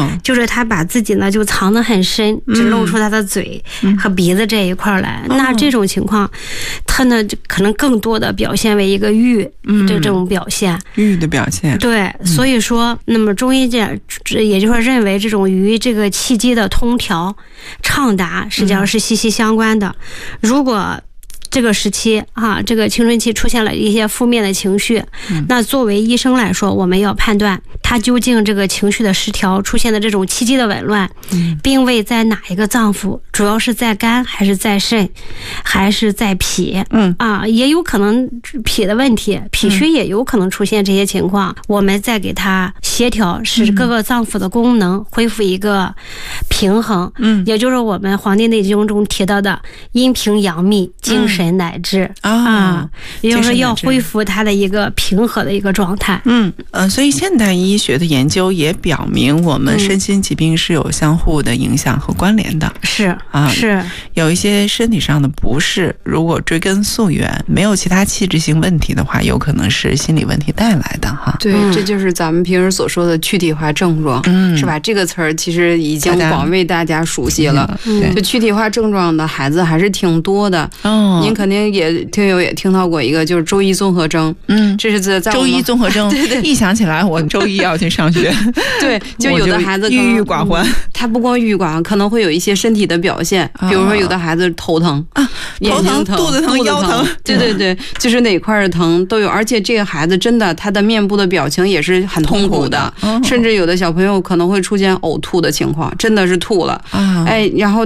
就是他把自己呢就藏得很深，只露出他的嘴和鼻子这一块来。那这种情况，他呢可能更多的表现为一个郁这种表现， 郁的表现。 对，所以说，那么中医界也就是认为这种与这个气机的通调畅达实际上是息息相关的。如果这个时期这个青春期出现了一些负面的情绪，那作为医生来说，我们要判断他究竟这个情绪的失调出现的这种气机的紊乱，并未在哪一个脏腑，主要是在肝还是在肾还是在脾，也有可能脾的问题，脾虚也有可能出现这些情况，我们再给他协调，使各个脏腑的功能恢复一个平衡，也就是我们《黄帝内经》中提到的阴平阳秘，精神乃至也就是要恢复它的一个平和的一个状态。 所以现代医学的研究也表明，我们身心疾病是有相互的影响和关联的。 是有一些身体上的不适，如果追根溯源，没有其他器质性问题的话，有可能是心理问题带来的哈。 对，这就是咱们平时所说的躯体化症状，是吧？这个词儿其实已经广为大家熟悉了。就躯体化症状的孩子还是挺多的。您肯定听友也听到过一个，就是周一综合征。这是在周一综合征，对，一想起来我周一要去上学。 对，就有的孩子郁郁寡欢， 他不光郁郁寡欢，可能会有一些身体的表现，比如说有的孩子头疼头疼、肚子疼、腰疼， 对，就是哪块的疼都有。而且这个孩子真的他的面部的表情也是很痛苦的，甚至有的小朋友可能会出现呕吐的情况，真的是吐了。然后